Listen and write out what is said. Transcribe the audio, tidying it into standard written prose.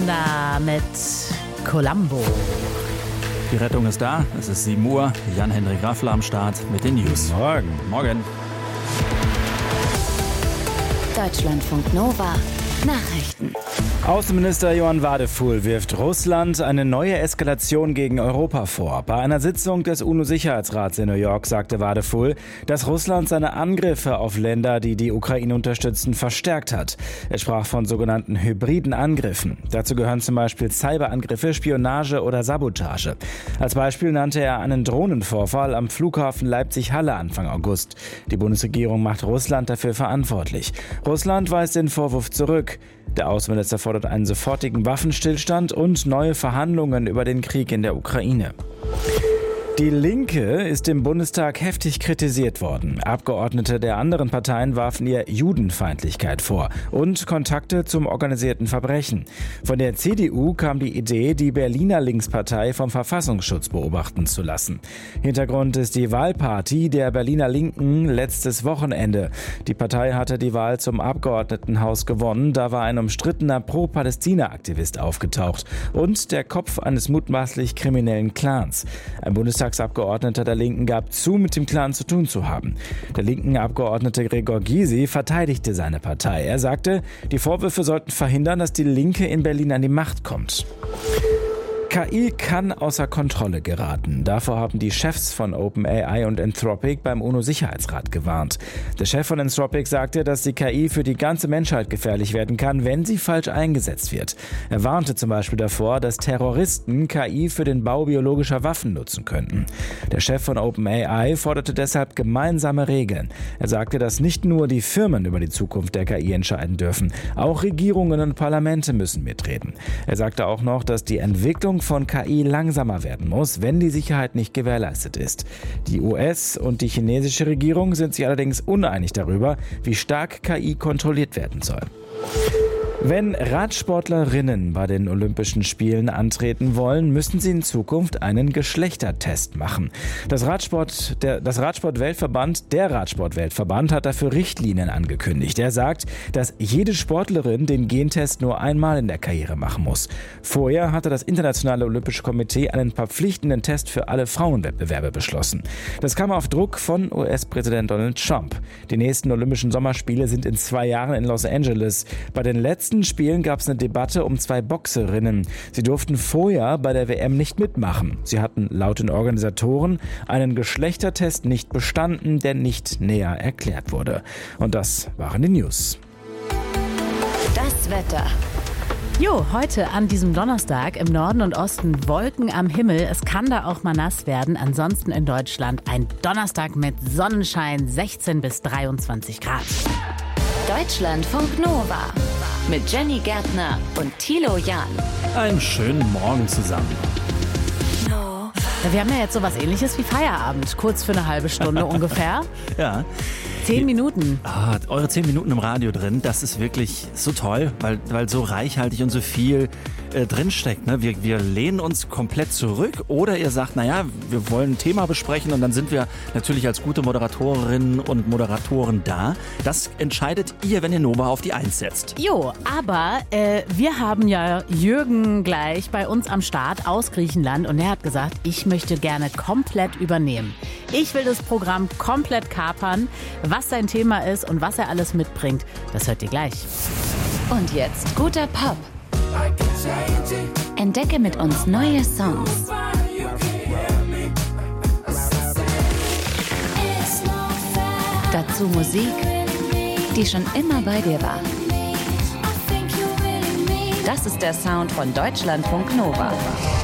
Panda mit Columbo. Die Rettung ist da, es ist 7 Uhr. Jan-Henrik Raffler am Start mit den News. Morgen. Deutschlandfunk Nova Nachrichten. Außenminister Johann Wadephul wirft Russland eine neue Eskalation gegen Europa vor. Bei einer Sitzung des UNO-Sicherheitsrats in New York sagte Wadephul, dass Russland seine Angriffe auf Länder, die die Ukraine unterstützen, verstärkt hat. Er sprach von sogenannten hybriden Angriffen. Dazu gehören zum Beispiel Cyberangriffe, Spionage oder Sabotage. Als Beispiel nannte er einen Drohnenvorfall am Flughafen Leipzig-Halle Anfang August. Die Bundesregierung macht Russland dafür verantwortlich. Russland weist den Vorwurf zurück. Der Außenminister fordert einen sofortigen Waffenstillstand und neue Verhandlungen über den Krieg in der Ukraine. Die Linke ist im Bundestag heftig kritisiert worden. Abgeordnete der anderen Parteien warfen ihr Judenfeindlichkeit vor und Kontakte zum organisierten Verbrechen. Von der CDU kam die Idee, die Berliner Linkspartei vom Verfassungsschutz beobachten zu lassen. Hintergrund ist die Wahlparty der Berliner Linken letztes Wochenende. Die Partei hatte die Wahl zum Abgeordnetenhaus gewonnen. Da war ein umstrittener Pro-Palästina-Aktivist aufgetaucht und der Kopf eines mutmaßlich kriminellen Clans. Ein Bundestagsabgeordneter der Linken gab zu, mit dem Clan zu tun zu haben. Der linken Abgeordnete Gregor Gysi verteidigte seine Partei. Er sagte, die Vorwürfe sollten verhindern, dass die Linke in Berlin an die Macht kommt. KI kann außer Kontrolle geraten. Davor haben die Chefs von OpenAI und Anthropic beim UNO-Sicherheitsrat gewarnt. Der Chef von Anthropic sagte, dass die KI für die ganze Menschheit gefährlich werden kann, wenn sie falsch eingesetzt wird. Er warnte zum Beispiel davor, dass Terroristen KI für den Bau biologischer Waffen nutzen könnten. Der Chef von OpenAI forderte deshalb gemeinsame Regeln. Er sagte, dass nicht nur die Firmen über die Zukunft der KI entscheiden dürfen, auch Regierungen und Parlamente müssen mitreden. Er sagte auch noch, dass die Entwicklung von KI langsamer werden muss, wenn die Sicherheit nicht gewährleistet ist. Die US- und die chinesische Regierung sind sich allerdings uneinig darüber, wie stark KI kontrolliert werden soll. Wenn Radsportlerinnen bei den Olympischen Spielen antreten wollen, müssen sie in Zukunft einen Geschlechtertest machen. Der Radsport-Weltverband hat dafür Richtlinien angekündigt. Er sagt, dass jede Sportlerin den Gentest nur einmal in der Karriere machen muss. Vorher hatte das Internationale Olympische Komitee einen verpflichtenden Test für alle Frauenwettbewerbe beschlossen. Das kam auf Druck von US-Präsident Donald Trump. Die nächsten Olympischen Sommerspiele sind in 2 Jahren in Los Angeles. Bei den letzten Spielen gab es eine Debatte um 2 Boxerinnen. Sie durften vorher bei der WM nicht mitmachen. Sie hatten laut den Organisatoren einen Geschlechtertest nicht bestanden, der nicht näher erklärt wurde. Und das waren die News. Das Wetter. Heute an diesem Donnerstag im Norden und Osten Wolken am Himmel. Es kann da auch mal nass werden. Ansonsten in Deutschland ein Donnerstag mit Sonnenschein, 16 bis 23 Grad. Deutschlandfunk Nova mit Jenny Gärtner und Thilo Jahn. Einen schönen Morgen zusammen. Wir haben ja jetzt sowas Ähnliches wie Feierabend, kurz für eine halbe Stunde ungefähr. Ja. 10 Minuten. Eure 10 Minuten im Radio drin, das ist wirklich so toll, weil so reichhaltig und so viel drinsteckt. Ne? Wir lehnen uns komplett zurück oder ihr sagt, naja, wir wollen ein Thema besprechen und dann sind wir natürlich als gute Moderatorinnen und Moderatoren da. Das entscheidet ihr, wenn ihr Nova auf die 1 setzt. Aber wir haben ja Jürgen gleich bei uns am Start aus Griechenland und er hat gesagt, ich möchte gerne komplett übernehmen. Ich will das Programm komplett kapern. Was sein Thema ist und was er alles mitbringt, das hört ihr gleich. Und jetzt guter Pop. Entdecke mit uns neue Songs. Dazu Musik, die schon immer bei dir war. Das ist der Sound von Deutschlandfunk Nova.